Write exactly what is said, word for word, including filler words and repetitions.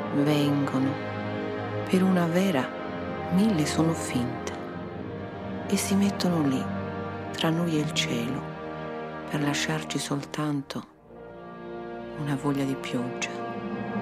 vengono, per una vera mille sono finte, e si mettono lì, tra noi e il cielo, per lasciarci soltanto una voglia di pioggia.